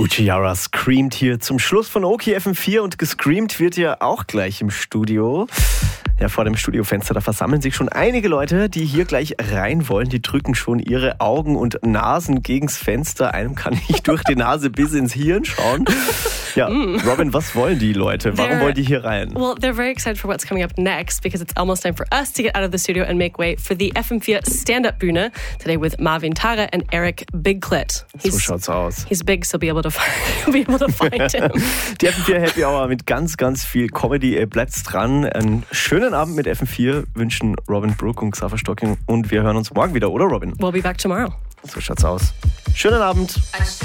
Uchiara screamt hier zum Schluss von Oki FM4 und gescreamt wird ja auch gleich im Studio. Ja, vor dem Studiofenster, da versammeln sich schon einige Leute, die hier gleich rein wollen. Die drücken schon ihre Augen und Nasen gegens Fenster. Einem kann nicht durch die Nase bis ins Hirn schauen. Ja, Robin, was wollen die Leute? Warum wollen die hier rein? Well, they're very excited for what's coming up next because it's almost time for us to get out of the studio and make way for the FM4 Stand-Up Bühne today with Marvin Tara and Eric Bigclit. So schaut's aus. He's big, so you'll be able to find him. Die FM4 Happy Hour mit ganz, ganz viel Comedy. Bleibt's dran. Einen schönen Abend mit FM4 wünschen Robin Brook und Xaver Stocking und wir hören uns morgen wieder, oder Robin? We'll be back tomorrow. So schaut's aus. Schönen Abend.